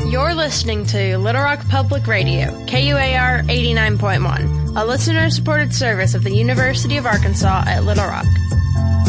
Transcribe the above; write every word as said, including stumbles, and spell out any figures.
You're listening to Little Rock Public Radio, K U A R eighty-nine point one, a listener-supported service of the University of Arkansas at Little Rock.